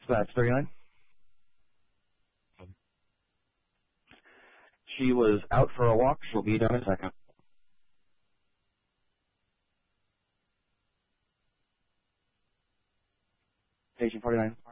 That's 39. She was out for a walk. She'll be done in a second. Patient 49.